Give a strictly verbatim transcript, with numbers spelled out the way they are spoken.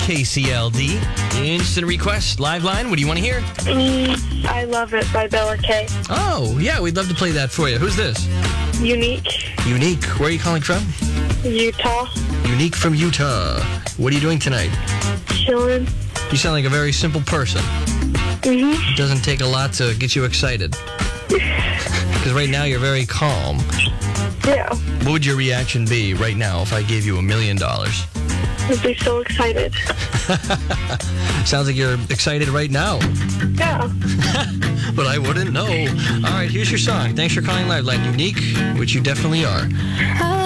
K C L D. Instant request, live line. What do you want to hear? Mm, I Love It by Bella K. Oh, yeah, we'd love to play that for you. Who's this? Unique, Unique. Where are you calling from? Utah. Unique from Utah. What are you doing tonight? Chilling. You sound like a very simple person. Mm-hmm. It doesn't take a lot to get you excited. Because right now you're very calm. Yeah. What would your reaction be right now if I gave you a million dollars? I'd be so excited. Sounds like you're excited right now. Yeah. But I wouldn't know. All right, here's your song. Thanks for calling Live Line. Unique, which you definitely are.